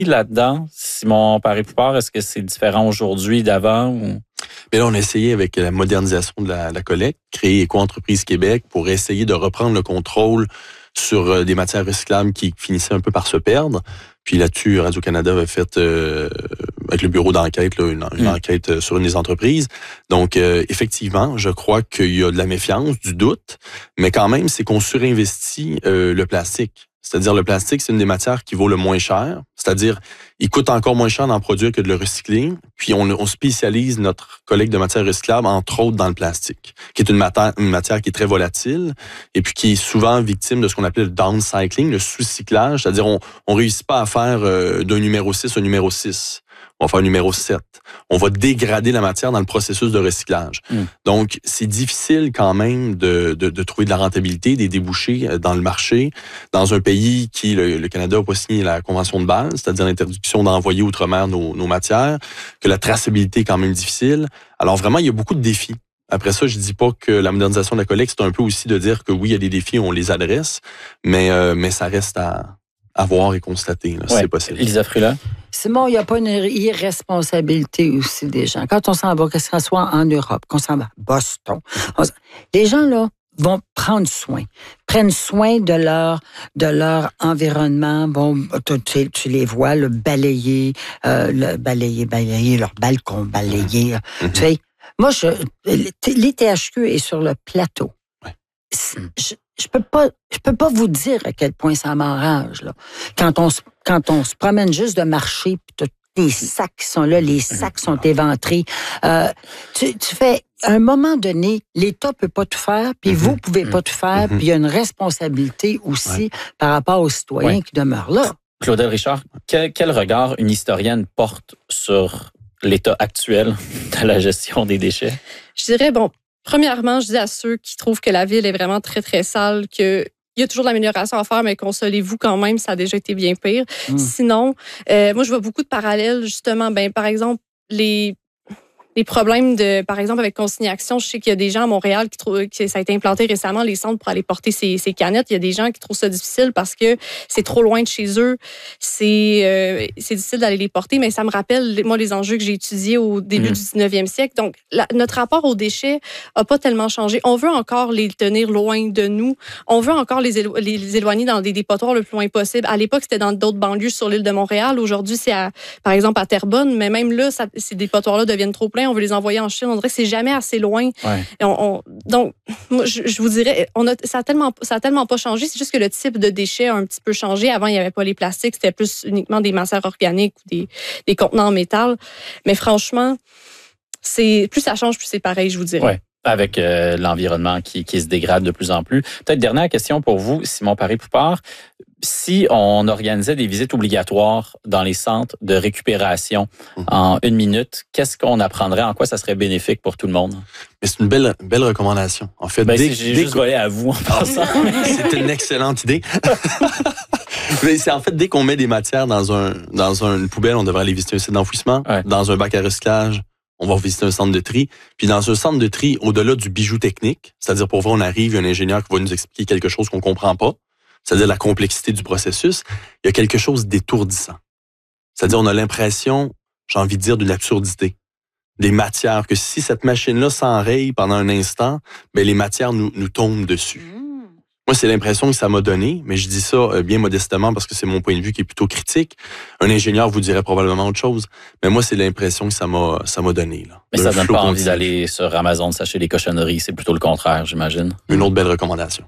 là-dedans, Simon Paré-Poupard, est-ce que c'est différent aujourd'hui d'avant? Ou... Mais là, on a essayé avec la modernisation de la collecte, créer Éco-entreprise Québec pour essayer de reprendre le contrôle sur des matières recyclables qui finissaient un peu par se perdre. Puis là-dessus, Radio-Canada avait fait, avec le bureau d'enquête, là, une enquête sur une des entreprises. Donc, effectivement, je crois qu'il y a de la méfiance, du doute, mais quand même, c'est qu'on surinvestit le plastique. C'est-à-dire, le plastique, c'est une des matières qui vaut le moins cher. C'est-à-dire, il coûte encore moins cher d'en produire que de le recycler. Puis, on spécialise notre collecte de matières recyclables, entre autres, dans le plastique, qui est une matière qui est très volatile et puis qui est souvent victime de ce qu'on appelle le downcycling, le sous-cyclage. C'est-à-dire, on réussit pas à faire d'un numéro 6 un numéro 6. On va faire un numéro 7. On va dégrader la matière dans le processus de recyclage. Donc, c'est difficile quand même de trouver de la rentabilité, des débouchés dans le marché, dans un pays qui, le Canada, n'a pas signé la Convention de Bâle, c'est-à-dire l'interdiction d'envoyer outre-mer nos matières, que la traçabilité est quand même difficile. Alors vraiment, il y a beaucoup de défis. Après ça, je dis pas que la modernisation de la collecte, c'est un peu aussi de dire que oui, il y a des défis, on les adresse, mais ça reste à voir et constater, là, si c'est possible. Lisa Frula? Simon, il n'y a pas une irresponsabilité aussi des gens. Quand on s'en va, que ce soit en Europe, qu'on s'en va à Boston, les gens, là, vont prennent soin de leur environnement. Bon, tu les vois, balayer leur balcon, balayer. Tu sais, moi, l'ITHQ est sur le plateau. Ouais. Je peux pas vous dire à quel point ça m'enrage, là. Quand on se promène juste de marcher, puis les sacs qui sont là, les sacs sont éventrés. Tu fais, à un moment donné, l'État peut pas tout faire, puis vous pouvez pas tout faire, puis il y a une responsabilité aussi par rapport aux citoyens qui demeurent là. Claudel Richard, quel regard une historienne porte sur l'état actuel de la gestion des déchets? Je dirais, premièrement, je dis à ceux qui trouvent que la ville est vraiment très, très sale qu'il y a toujours de l'amélioration à faire, mais consolez-vous quand même, ça a déjà été bien pire. Sinon, moi, je vois beaucoup de parallèles, justement. Par exemple, les problèmes par exemple, avec Consigne Action, je sais qu'il y a des gens à Montréal qui trouvent que ça a été implanté récemment, les centres pour aller porter ces canettes. Il y a des gens qui trouvent ça difficile parce que c'est trop loin de chez eux. C'est difficile d'aller les porter, mais ça me rappelle, moi, les enjeux que j'ai étudiés au début du 19e siècle. Donc, notre rapport aux déchets n'a pas tellement changé. On veut encore les tenir loin de nous. On veut encore les éloigner dans des dépotoirs le plus loin possible. À l'époque, c'était dans d'autres banlieues sur l'île de Montréal. Aujourd'hui, c'est par exemple à Terrebonne, mais même là, ces dépotoirs-là deviennent trop pleins. On veut les envoyer en Chine. On dirait que c'est jamais assez loin. Ouais. Donc, moi, je vous dirais, ça a tellement pas changé. C'est juste que le type de déchets a un petit peu changé. Avant, il n'y avait pas les plastiques. C'était plus uniquement des matières organiques ou des contenants en métal. Mais franchement, plus ça change, plus c'est pareil, je vous dirais. Ouais. Avec l'environnement qui se dégrade de plus en plus. Peut-être dernière question pour vous, Simon Paré-Poupard. Si on organisait des visites obligatoires dans les centres de récupération en 1 minute, qu'est-ce qu'on apprendrait? En quoi ça serait bénéfique pour tout le monde? Mais c'est une belle recommandation. En fait, j'ai juste volé à vous en passant. C'est une excellente idée. Mais c'est en fait, dès qu'on met des matières dans une poubelle, on devrait aller visiter un site d'enfouissement. Ouais. Dans un bac à recyclage, on va visiter un centre de tri. Puis dans un centre de tri, au-delà du bijou technique, c'est-à-dire pour voir, on arrive, il y a un ingénieur qui va nous expliquer quelque chose qu'on comprend pas, c'est-à-dire la complexité du processus, il y a quelque chose d'étourdissant. C'est-à-dire, on a l'impression, j'ai envie de dire, de l'absurdité. Des matières, que si cette machine-là s'enraye pendant un instant, les matières nous tombent dessus. Moi, c'est l'impression que ça m'a donné, mais je dis ça bien modestement parce que c'est mon point de vue qui est plutôt critique. Un ingénieur vous dirait probablement autre chose, mais moi, c'est l'impression que ça m'a donné. Là, mais ça donne pas envie d'aller sur Amazon s'acheter des cochonneries, c'est plutôt le contraire, j'imagine. Une autre belle recommandation.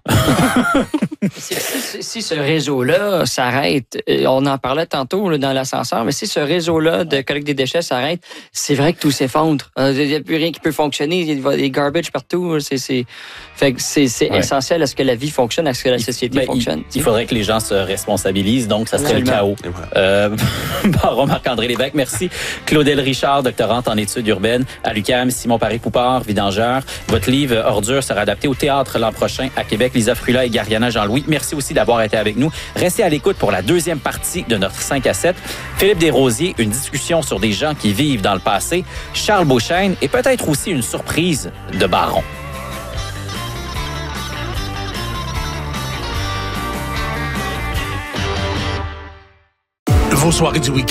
Si ce réseau-là s'arrête, on en parlait tantôt là, dans l'ascenseur, mais si ce réseau-là de collecte des déchets s'arrête, c'est vrai que tout s'effondre. Il n'y a plus rien qui peut fonctionner, il y a des garbage partout. C'est essentiel à ce que la vie fonctionne, à ce que la société fonctionne. Il faudrait que les gens se responsabilisent, donc ça serait le chaos. Baron Marc-André Lévesque, merci. Claudel Richard, doctorante en études urbaines à l'UQAM, Simon Paré-Poupard, vidangeur. Votre livre Ordures sera adapté au théâtre l'an prochain à Québec. Lisa Frula et Gariana Jean-Louis, merci aussi d'avoir été avec nous. Restez à l'écoute pour la deuxième partie de notre 5 à 7. Philippe Desrosiers, une discussion sur des gens qui vivent dans le passé. Charles Beauchesne et peut-être aussi une surprise de Baron. Vos soirées du week-end